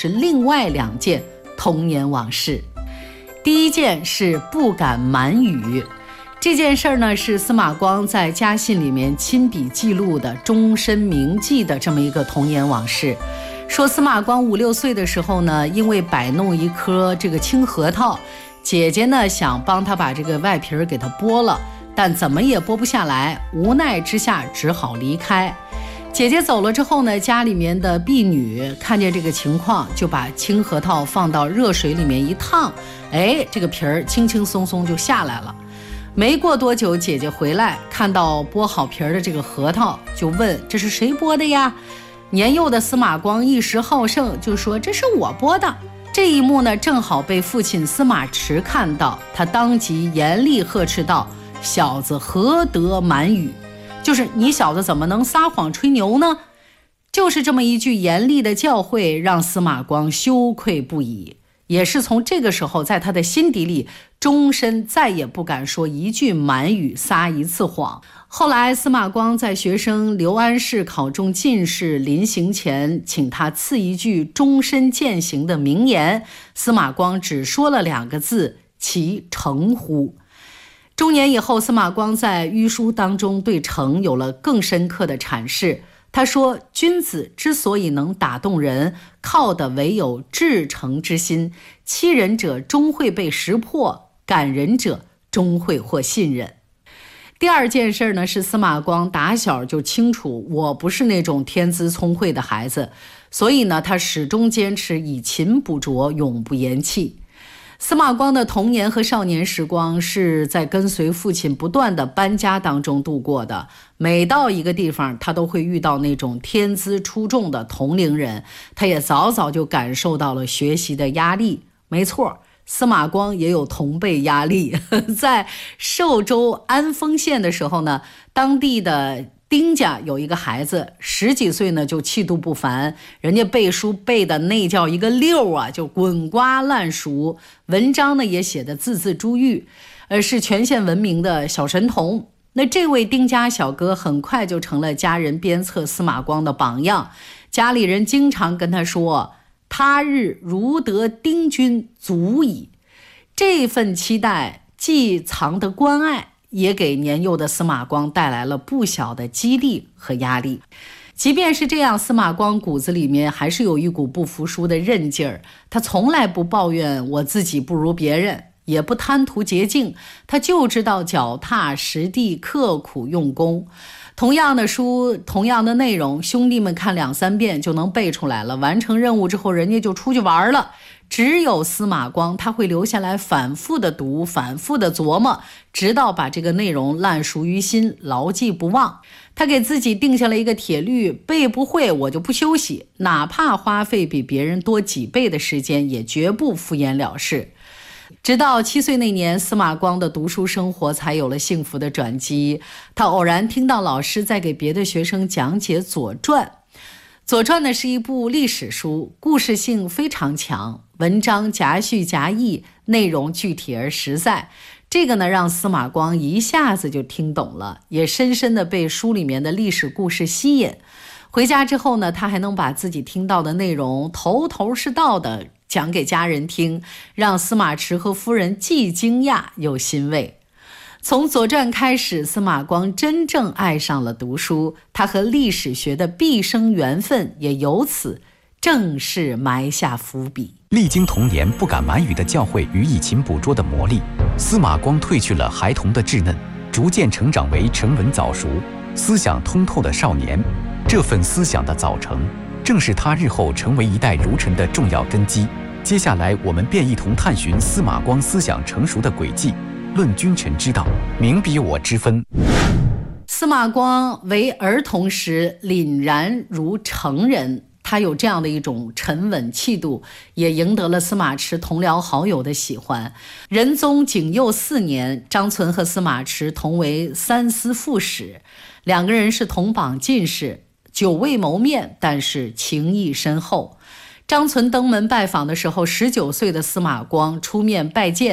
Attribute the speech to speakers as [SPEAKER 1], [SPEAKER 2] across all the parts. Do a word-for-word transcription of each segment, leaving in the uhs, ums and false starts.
[SPEAKER 1] 是另外两件童年往事。第一件是不敢瞒语，这件事儿呢是司马光在家信里面亲笔记录的终身铭记的这么一个童年往事。说司马光五六岁的时候呢，因为摆弄一颗这个青核桃，姐姐呢想帮他把这个外皮儿给他剥了，但怎么也剥不下来，无奈之下只好离开。姐姐走了之后呢，家里面的婢女看见这个情况，就把青核桃放到热水里面一烫，哎，这个皮儿轻轻松松就下来了。没过多久，姐姐回来看到剥好皮儿的这个核桃，就问这是谁剥的呀？年幼的司马光一时好胜，就说这是我剥的。这一幕呢，正好被父亲司马池看到，他当即严厉呵斥道：小子何得瞒语，就是你小子怎么能撒谎吹牛呢？就是这么一句严厉的教诲，让司马光羞愧不已。也是从这个时候，在他的心底里，终身再也不敢说一句瞒语，撒一次谎。后来司马光在学生刘安世考中进士，临行前请他赐一句终身践行的名言，司马光只说了两个字：其诚乎。中年以后，司马光在御书当中对诚有了更深刻的阐释。他说，君子之所以能打动人，靠的唯有至诚之心，欺人者终会被识破，感人者终会获信任。第二件事呢，是司马光打小就清楚我不是那种天资聪慧的孩子，所以呢，他始终坚持以勤补拙，永不言弃。司马光的童年和少年时光是在跟随父亲不断的搬家当中度过的，每到一个地方，他都会遇到那种天资出众的同龄人，他也早早就感受到了学习的压力。没错，司马光也有同辈压力。在寿州安丰县的时候呢，当地的丁家有一个孩子，十几岁呢就气度不凡，人家背书背的那叫一个溜啊，就滚瓜烂熟，文章呢也写得字字珠玉，呃，是全县闻名的小神童。那这位丁家小哥很快就成了家人鞭策司马光的榜样，家里人经常跟他说，他日如得丁君足矣。这份期待既藏得关爱，也给年幼的司马光带来了不小的激励和压力。即便是这样，司马光骨子里面还是有一股不服输的韧劲儿，他从来不抱怨我自己不如别人，也不贪图捷径，他就知道脚踏实地，刻苦用功。同样的书，同样的内容，兄弟们看两三遍就能背出来了，完成任务之后人家就出去玩了。只有司马光，他会留下来反复的读，反复的琢磨，直到把这个内容烂熟于心，牢记不忘。他给自己定下了一个铁律，背不会我就不休息，哪怕花费比别人多几倍的时间，也绝不敷衍了事。直到七岁那年，司马光的读书生活才有了幸福的转机。他偶然听到老师在给别的学生讲解《左传》。《左传》呢是一部历史书，故事性非常强，文章夹叙夹议，内容具体而实在。这个呢让司马光一下子就听懂了，也深深的被书里面的历史故事吸引。回家之后呢，他还能把自己听到的内容头头是道的讲给家人听，让司马池和夫人既惊讶又欣慰。从《左传》开始，司马光真正爱上了读书，他和历史学的毕生缘分也由此正式埋下伏笔。
[SPEAKER 2] 历经童年不敢瞒语的教诲与以勤捕捉的磨砺，司马光褪去了孩童的稚嫩，逐渐成长为沉稳早熟、思想通透的少年。这份思想的早成，正是他日后成为一代儒臣的重要根基。接下来我们便一同探寻司马光思想成熟的轨迹，论君臣之道，明彼我之分。
[SPEAKER 1] 司马光为儿童时凛然如成人，他有这样的一种沉稳气度，也赢得了司马池同僚好友的喜欢。仁宗景佑四年，张存和司马池同为三司副使，两个人是同榜进士，久未谋面，但是情谊深厚。张存登门拜访的时候，十九岁的司马光出面拜见，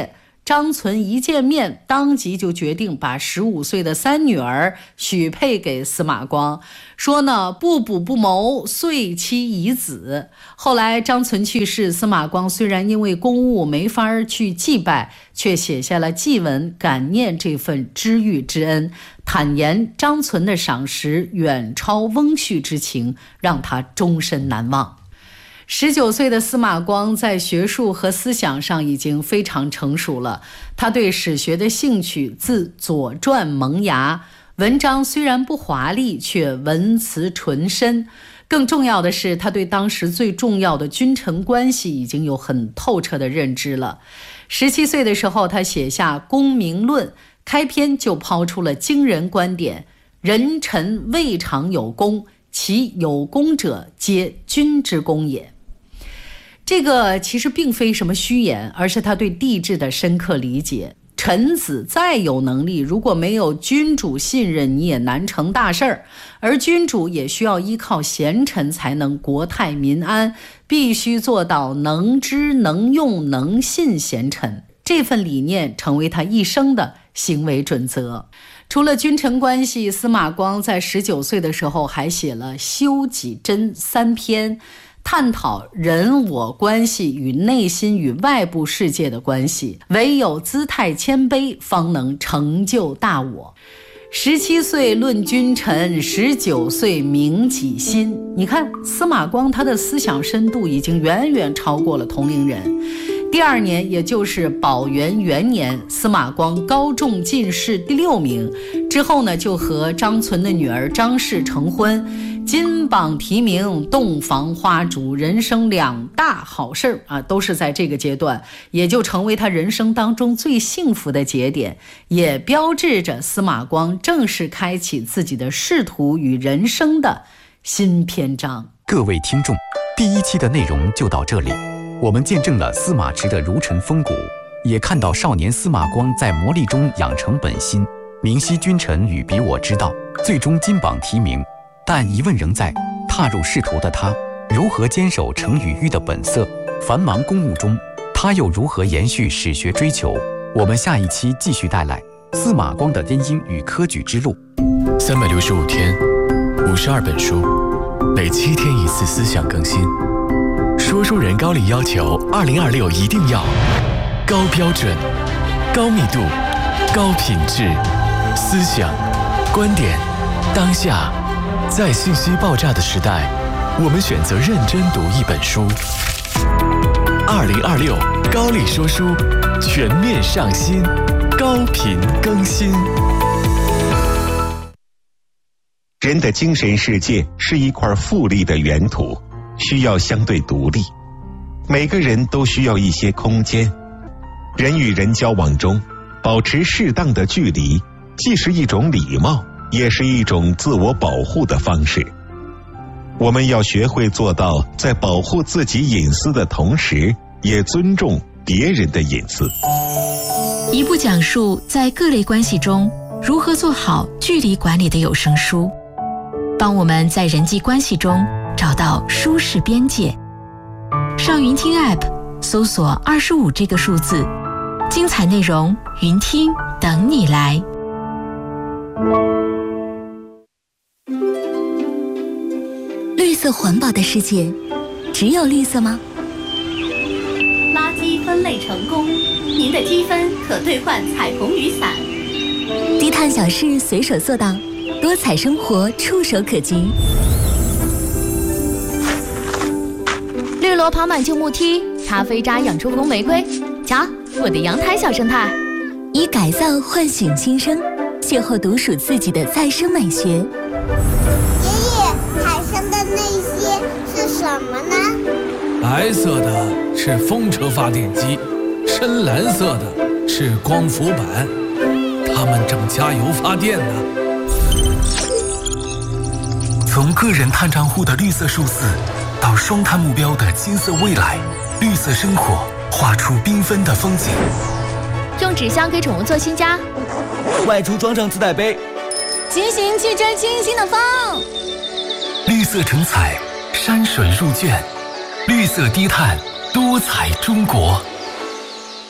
[SPEAKER 1] 张存一见面，当即就决定把十五岁的三女儿许配给司马光，说呢不卜不谋，遂妻以子。后来张存去世，司马光虽然因为公务没法去祭拜，却写下了祭文感念这份知遇之恩，坦言张存的赏识远超翁婿之情，让他终身难忘。十九岁的司马光在学术和思想上已经非常成熟了，他对史学的兴趣自《左传》萌芽，文章虽然不华丽，却文辞纯深。更重要的是，他对当时最重要的君臣关系已经有很透彻的认知了。十七岁的时候，他写下《公明论》，开篇就抛出了惊人观点：人臣未尝有功，其有功者，皆君之功也。这个其实并非什么虚言，而是他对帝制的深刻理解。臣子再有能力，如果没有君主信任，你也难成大事儿。而君主也需要依靠贤臣才能国泰民安，必须做到能知能用能信贤臣。这份理念成为他一生的行为准则。除了君臣关系，司马光在十九岁的时候还写了《修己真》三篇，探讨人我关系与内心与外部世界的关系，唯有姿态谦卑，方能成就大我。十七岁论君臣，十九岁明己心。你看司马光他的思想深度已经远远超过了同龄人。第二年，也就是宝元元年，司马光高中进士第六名，之后呢就和张存的女儿张氏成婚，金榜题名，洞房花烛，人生两大好事啊，都是在这个阶段，也就成为他人生当中最幸福的节点，也标志着司马光正式开启自己的仕途与人生的新篇章。
[SPEAKER 2] 各位听众，第一期的内容就到这里。我们见证了司马池的如尘风骨，也看到少年司马光在磨砺中养成本心，明晰君臣与彼我之道，最终金榜题名。但疑问仍在，踏入仕途的他如何坚守成与虞的本色？繁忙公务中，他又如何延续史学追求？我们下一期继续带来司马光的根音与科举之路。
[SPEAKER 3] 三百六十五天，五十二本书，每七天一次思想更新。说书人高力要求二零二六一定要高标准、高密度、高品质，思想、观点、当下。在信息爆炸的时代，我们选择认真读一本书。二零二六高力说书全面上新，高频更新。
[SPEAKER 4] 人的精神世界是一块富丽的原土，需要相对独立。每个人都需要一些空间。人与人交往中，保持适当的距离，既是一种礼貌，也是一种自我保护的方式。我们要学会做到在保护自己隐私的同时，也尊重别人的隐私。
[SPEAKER 5] 一部讲述在各类关系中如何做好距离管理的有声书，帮我们在人际关系中找到舒适边界。上云听 App 搜索二十五这个数字，精彩内容云听等你来。
[SPEAKER 6] 绿色环保的世界，只有绿色吗？
[SPEAKER 7] 垃圾分类成功，您的积分可兑换彩虹雨伞。
[SPEAKER 6] 低碳小事随手做到，多彩生活触手可及。
[SPEAKER 8] 绿萝跑满旧木梯，咖啡渣养出红玫瑰。瞧，我的阳台小生态。
[SPEAKER 6] 以改造唤醒新生，邂逅独属自己的再生美学。
[SPEAKER 9] 爷爷，海上的那些是什么呢？
[SPEAKER 10] 白色的是风车发电机，深蓝色的是光伏板，它们正加油发电呢。
[SPEAKER 11] 从个人碳账户的绿色数字，到双碳目标的金色未来，绿色生活画出缤纷的风景。
[SPEAKER 8] 用纸箱给宠物做新家，
[SPEAKER 12] 外出装上自带杯，
[SPEAKER 8] 骑行去追清新的风。
[SPEAKER 11] 绿色成彩，山水入卷，绿色低碳，多彩中国。